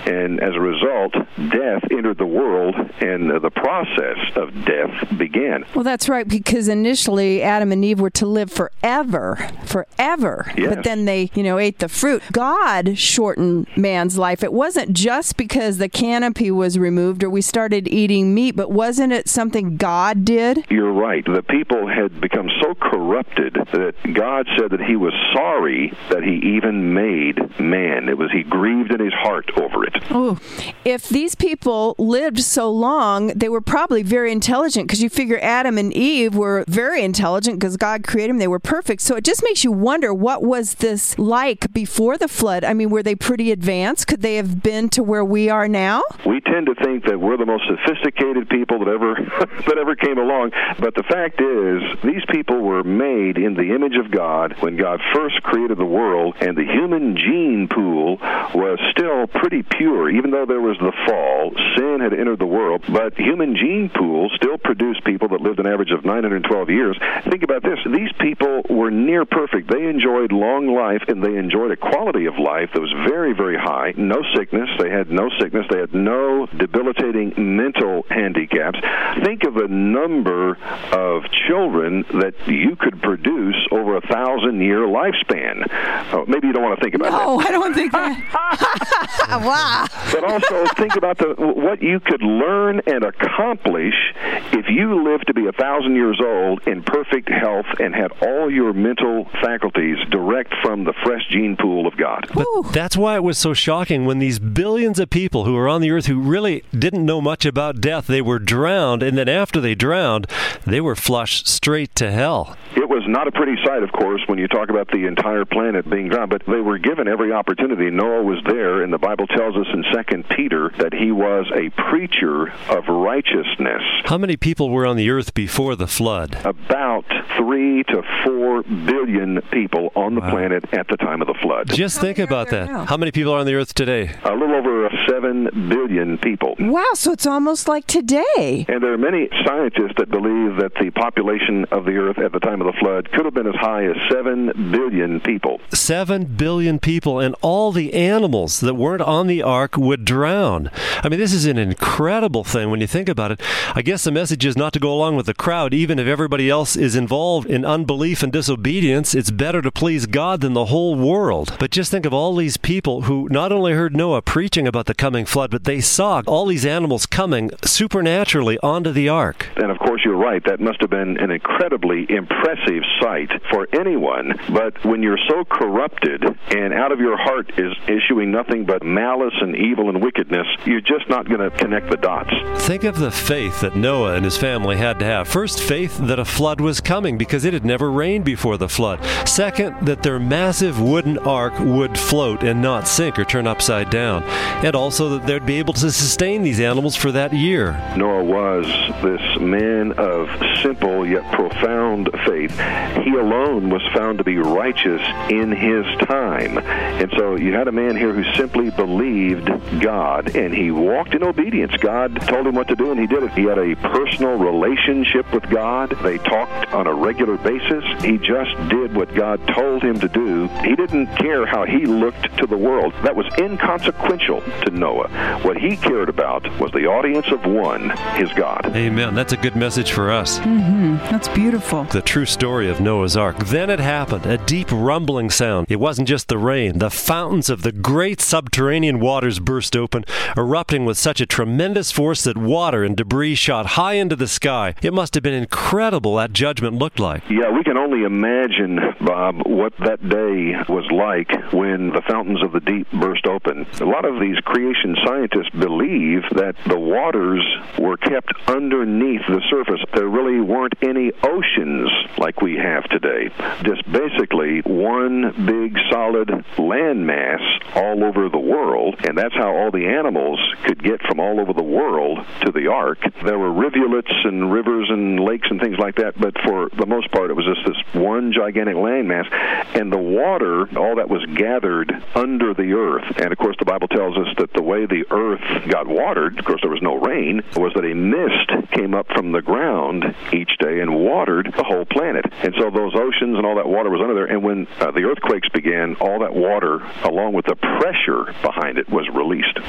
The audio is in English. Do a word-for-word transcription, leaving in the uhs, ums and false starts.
and as a result, death entered the world, and the process of death began. Well, that's right, because initially Adam and Eve were to live forever, forever. Yes. But then they, you know, ate the fruit. God shortened man's life. It wasn't just because the canopy was removed or we started eating meat, but wasn't it something God did? You're right. The people had become so corrupted that God said that he was sorry that he even made man. It was, he grieved in his heart over it. Oh, if these people lived so long, they were probably very intelligent, because you figure Adam and Eve were very intelligent because God created them. They were perfect. So it just makes you wonder, what was this like before the flood? I mean, were they pretty advanced? Could they have been to where we are now? We tend to think that we're the most sophisticated people that ever that ever came along, but the fact is, these people were made in the image of God when God first created the world, and the human gene pool was still pretty pure, even though there was the fall. Sin had entered the world, but human gene pool still produced people that lived an average of nine hundred twelve years. Think about this. These people were near perfect. They enjoyed long life, and they enjoyed a quality of life that was very, very high. No sickness. They had no sickness. They had no debilitating mental handicaps. Think of the number of children that you could produce over a thousand-year lifespan. Oh, maybe you don't want to think about no, that. No, I don't think that. Wow. But also think about the what you could learn and accomplish if you lived to be a thousand years old in perfect health and had all your mental faculties direct from the fresh gene pool of God. But that's why it was so shocking when these billions of people who were on the earth who really didn't know much about death, they were drowned, and then after they drowned, they were flushed straight to hell. It was not a pretty sight, of course, when you talk about the entire planet being drowned, but they were given every opportunity. Noah was there, and the Bible tells us in Second Peter that he was a preacher of righteousness. How many people were on the earth before the flood? About three to four billion people on the wow. planet at the time of the flood. Just think about that. How many people are on the earth today? A little over seven billion people. Wow, so it's almost like today. And there are many scientists that believe that the population of the earth at the time of the flood could have been as high as seven billion people. Seven billion people, and all the animals that weren't on the ark would drown. I mean, this is an incredible thing when you think about it. I guess the message is not to go along with the crowd. Even if everybody else is involved in unbelief and disobedience, it's better to please God than the whole world. But just think of all these people who not only heard Noah preaching about the coming flood, but they saw all these animals coming supernaturally onto the ark. And of course, you're right. That must have been an incredibly impressive sight for anyone. But when you're so corrupted and out of your heart is issuing nothing but malice and evil and wickedness, you're just not going to connect the dots. Think of the faith that Noah and his family had to have. First, faith that a flood was coming because it had never rained before the flood. Second, that their massive wooden ark would float and not sink or turn upside down. And also that they'd be able to sustain these animals for that year. Noah was this man of simple yet profound faith. He alone was found to be righteous in his time. And so you had a man here who simply believed God, and he walked in obedience. God told him what to do, and he did it. He had a personal relationship with God. They talked on a regular basis. He just did what God told him to do. He didn't care how he looked to the world. That was inconsequential to Noah. What he cared about was the audience of one, his God. Amen. That's a good message for us. Mm-hmm. That's beautiful. The true story of Noah's Ark. Then it happened, a deep rumbling sound. It wasn't just the rain. The fountains of the great subterranean waters burst open, erupting with such a tremendous force that water and debris shot high into the sky. It must have been incredible that judgment looked like. Yeah, we can only imagine, Bob, what that day was like when the fountains of the deep burst open. A lot of these creation scientists believe that the waters were kept underneath the surface. There really weren't any oceans like we have today. Just basically one big solid landmass all over the world, and that's how all the animals could get from all over the world to the ark. There were rivulets and rivers and lakes and things like that, but for the most part it was just this one gigantic landmass, and the water, all that was gathered under the earth. And of course the Bible tells us that the way the earth got watered, of course there was no rain, was that a mist came up from the ground each day and watered the whole planet. And so those oceans and all that water was under there, and when uh, the earthquakes began, all that water, along with the pressure behind it, was released.